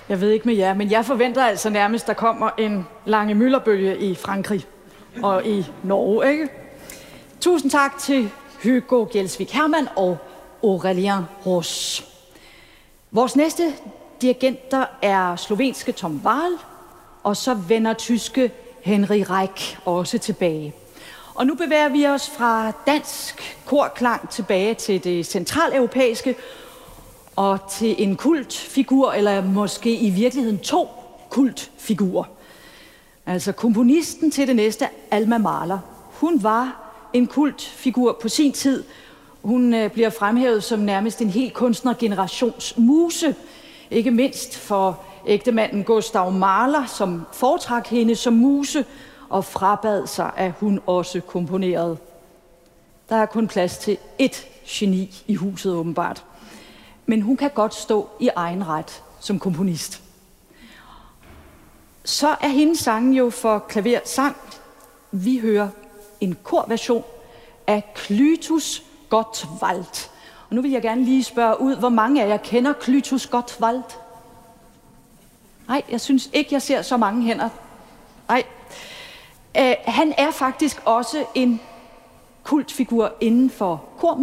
Jeg ved ikke med jer, men jeg forventer altså nærmest, der kommer en Lange Møllerbølge i Frankrig og i Norge, ikke? Tusind tak til Hugo Gjelsvik Hermann og Aurélien Ros. Vores næste dirigenter er slovenske Tom Wahl, og så vender tyske Henry Reich også tilbage. Og nu bevæger vi os fra dansk korklang tilbage til det centraleuropæiske og til en kultfigur, eller måske i virkeligheden 2 kultfigurer. Altså komponisten til det næste, Alma Mahler. Hun var en kultfigur på sin tid. Hun bliver fremhævet som nærmest en hel kunstnergenerations muse, ikke mindst for ægtemanden Gustav Mahler, som foretrak hende som muse og frabad sig, at hun også komponerede. Der er kun plads til ét geni i huset åbenbart. Men hun kan godt stå i egen ret som komponist. Så er hendes sange jo for klaversang. Vi hører en korversion af Clytus Gottwald. Og nu vil jeg gerne lige spørge ud, hvor mange af jer kender Clytus Gottwald? Nej, jeg synes ikke, jeg ser så mange hænder. Nej. Han er faktisk også en kultfigur inden for kormusik.